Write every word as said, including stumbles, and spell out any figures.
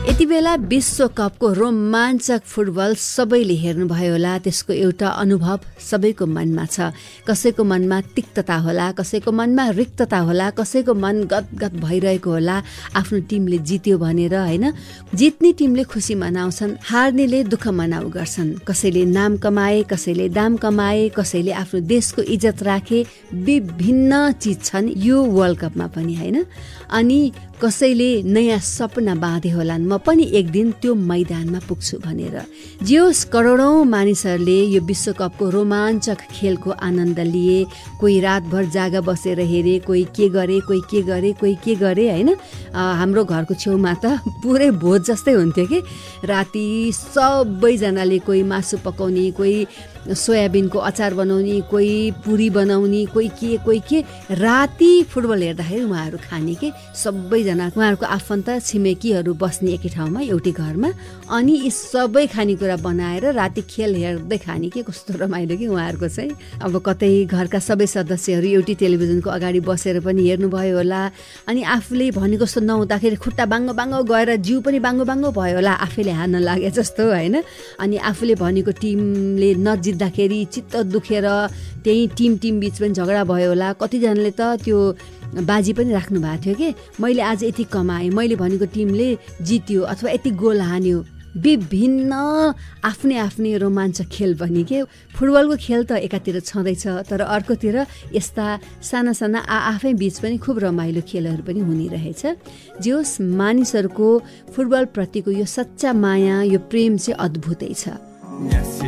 यति बेला विश्वकपको रोमाञ्चक फुटबल सबैले हेर्नुभयो होला। त्यसको एउटा अनुभव सबैको मनमा छ। कसैको मनमा तिक्तता होला, कसैको मनमा रिक्तता होला, कसैको मन गदगद भइरहेको होला आफ्नो टिमले जित्यो भनेर, होइन। जित्ने टिमले खुसी मनाउँछन्, हार्नेले दुःख मनाउ गर्छन्। कसैले नाम कमाए, कसैले दाम कमाए, कसैले आफ्नो देशको इज्जत राखे। विभिन्न चिज छन् यो वर्ल्ड कपमा पनि, होइन। अनि कसैले नयाँ सपना बाँधे होलान्, म पनि एक दिन त्यो मैदानमा पुग्छु भनेर। जियोस्, करोडौँ मानिसहरूले यो विश्वकपको रोमाञ्चक खेलको आनन्द लिए। कोही रातभर जागा बसेर हेरे, कोही के गरे कोही के गरे कोही के गरे होइन। हाम्रो घरको छेउमा त पुरै भोज जस्तै हुन्थ्यो कि राति सबैजनाले कोही मासु पकाउने, कोही सोयाबिनको अचार बनाउने, कोही पुरी बनाउने, कोही के कोही के। राति फुटबल हेर्दाखेरि उहाँहरू खाने के सबैजना, उहाँहरूको आफन्त छिमेकीहरू बस्ने एकै ठाउँमा एउटै घरमा। अनि यी सबै खानेकुरा बनाएर राति खेल हेर्दै खाने के कस्तो रमाइलो कि उहाँहरूको चाहिँ। अब कतै घरका सबै सदस्यहरू एउटै टेलिभिजनको अगाडि बसेर पनि हेर्नुभयो होला। अनि आफूले भनेको जस्तो नहुँदाखेरि खुट्टा बाङ्गो बाङ्गो गएर जिउ पनि बाङ्गो बाङ्गो भयो होला, आफैले हान्न लागे जस्तो, होइन। अनि आफूले भनेको टिमले नजित्दाखेरि चित्त दुखेर त्यही टिम टिम बिच पनि झगडा भयो होला। कतिजनाले त त्यो बाजी पनि राख्नु भएको थियो कि मैले आज यति कमाएँ, मैले भनेको टिमले जित्यो अथवा यति गोल हान्यो। विभिन्न आफ्नै आफ्नै रोमाञ्चक खेल पनि के। फुटबलको खेल त एकातिर छँदैछ, तर अर्कोतिर यस्ता साना साना आ आफै बिच पनि खुब रमाइलो खेलहरू पनि हुने रहेछ। जे होस्, मानिसहरूको फुटबल प्रतिको यो सच्चा माया, यो प्रेम चाहिँ अद्भुतै छ।